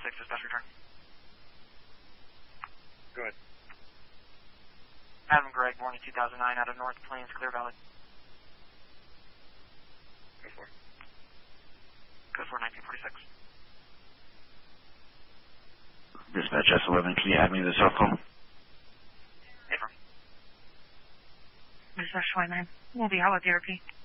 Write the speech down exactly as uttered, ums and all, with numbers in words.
six, dispatch return. Go ahead. Adam Gregg, morning two thousand nine, out of North Plains, Clear Valley. Go for. Go for nineteen forty-six. Dispatch S eleven, can you add me to the cell phone? Affirm. Dispatch twenty-nine, we'll be out with D R P.